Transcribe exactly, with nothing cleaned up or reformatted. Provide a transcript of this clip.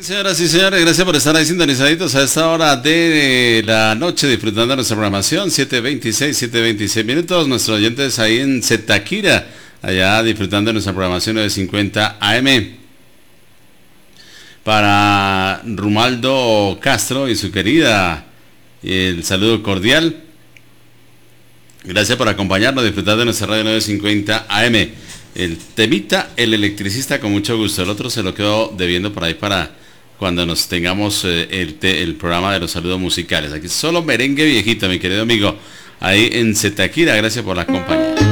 señoras y señores, gracias por estar ahí sintonizaditos a esta hora de la noche disfrutando de nuestra programación. siete veintiséis, siete veintiséis minutos. Nuestros oyentes ahí en Zipaquirá, allá disfrutando de nuestra programación nueve cincuenta A M. Para Rumaldo Castro y su querida, el saludo cordial. Gracias por acompañarnos, disfrutar de nuestra radio nueve cincuenta A M. El temita, el electricista, con mucho gusto. El otro se lo quedo debiendo por ahí para cuando nos tengamos eh, el, te, el programa de los saludos musicales. Aquí solo merengue viejito, mi querido amigo, ahí en Zipaquirá. Gracias por la compañía.